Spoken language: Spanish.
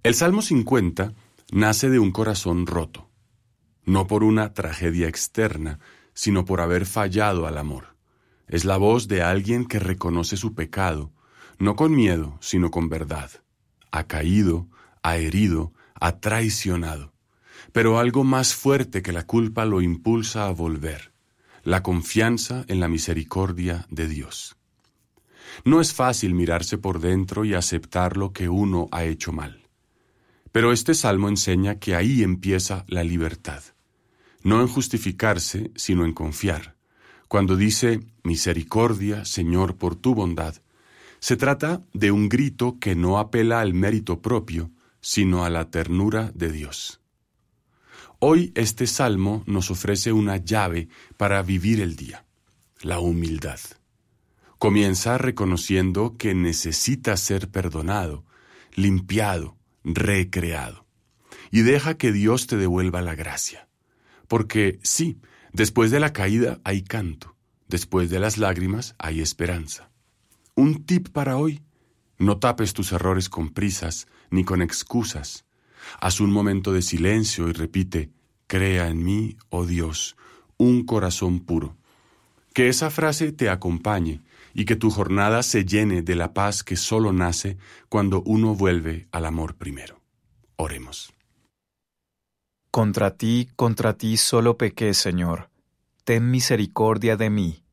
El Salmo 50 nace de un corazón roto, no por una tragedia externa, sino por haber fallado al amor. Es la voz de alguien que reconoce su pecado, no con miedo, sino con verdad. Ha caído, ha herido, ha traicionado. Pero algo más fuerte que la culpa lo impulsa a volver: la confianza en la misericordia de Dios. No es fácil mirarse por dentro y aceptar lo que uno ha hecho mal. Pero este salmo enseña que ahí empieza la libertad. No en justificarse, sino en confiar. Cuando dice, misericordia, Señor, por tu bondad, se trata de un grito que no apela al mérito propio, sino a la ternura de Dios. Hoy este salmo nos ofrece una llave para vivir el día: la humildad. Comienza reconociendo que necesita ser perdonado, limpiado, recreado. Y deja que Dios te devuelva la gracia. Porque sí, después de la caída hay canto, después de las lágrimas hay esperanza. Un tip para hoy: no tapes tus errores con prisas ni con excusas. Haz un momento de silencio y repite: crea en mí, oh Dios, un corazón puro. Que esa frase te acompañe y que tu jornada se llene de la paz que solo nace cuando uno vuelve al amor primero. Oremos. Contra ti solo pequé, Señor. Ten misericordia de mí,